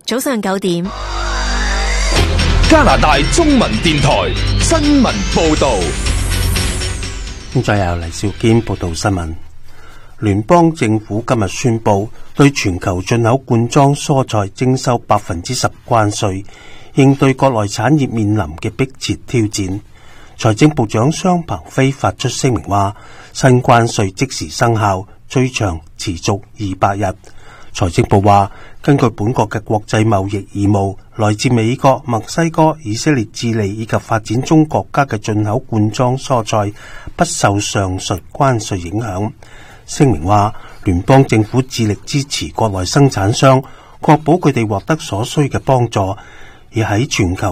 早上9點， 加拿大中文電台新聞報道。 咁再由黎兆堅報道新聞。聯邦政府今日宣布對全球進口罐裝蔬菜徵收10%關稅，應對國內產業面臨嘅迫切挑戰。財政部長商鵬飛發出聲明話，新關稅即時生效，最長持續200日。財政部話，根據本國嘅國際貿易義務，來自美國、墨西哥、以色列、智利以及發展中國家嘅進口罐裝蔬菜不受上述關稅影響。聲明話，聯邦政府致力支持國內生產商，確保佢哋獲得所需嘅幫助，而喺全球